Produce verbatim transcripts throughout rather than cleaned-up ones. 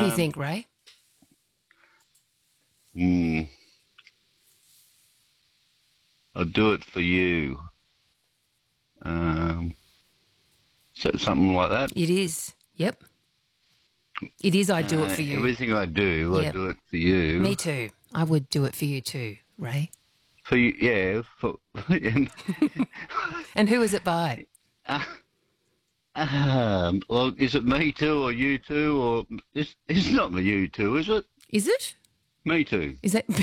do you think, Ray? Hmm. I'll do it for you. Um, so something like that. It is. Yep. It is. I do Uh, it for you. Everything I do, Yep. I do it for you. Me too. I would do it for you too, Ray. For you, yeah. For, And who is it by? um, well, is it me too or you too or it's it's not me you too, is it? Is it? Me too. Is that?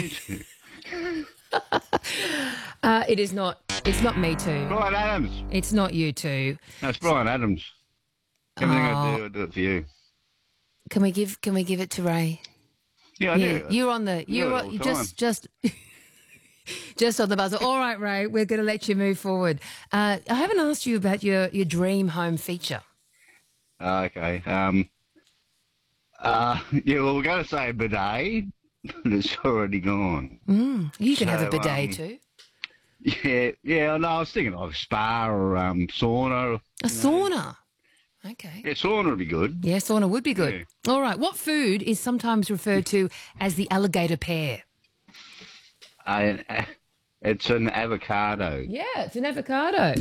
uh, it is not. It's not me too. Brian Adams. It's not you two. No, it's Brian Adams. Everything I Oh. do, I do it for you. Can we give? Can we give it to Ray? Yeah, I Yeah, do. you're on the. do You're it on, all the just just just on the buzzer. All right, Ray. We're going to let you move forward. Uh, I haven't asked you about your your dream home feature. Ah, okay. Um. Uh. Yeah. Well, we're going to say a bidet, but it's already gone. Mm, you can have a So, bidet um, too. Yeah. Yeah. No, I was thinking of a spa or um sauna. A sauna. Okay. Yeah, sauna would be good. Yeah, sauna would be good. All right. What food is sometimes referred to as the alligator pear? Uh, it's an avocado. Yeah, it's an avocado.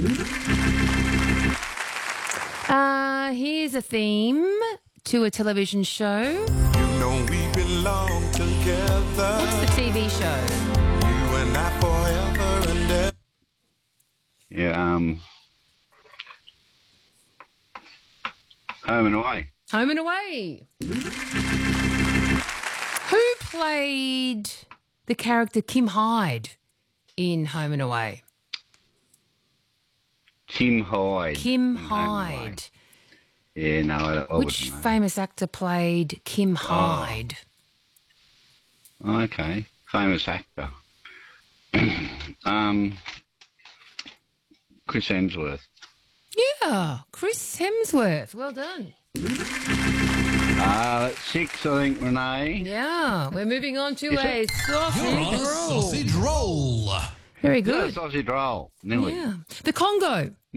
Uh, here's a theme to a television show. You know we belong together. What's the T V show? You and I forever and ever. Yeah. Um. Home and Away. Home and Away. Who played the character Kim Hyde in Home and Away? Kim Hyde. Kim in Home and Away. Hyde. Yeah, no, I, I Which wouldn't know. famous actor played Kim Hyde? Okay, famous actor. um, Chris Hemsworth. Yeah, Chris Hemsworth. Well done. Uh, six, I think, Renee. Yeah, we're moving on to Is a it? sausage You're on a roll. sausage roll. Very Yeah, good. sausage roll. Nearly. Yeah. The Congo.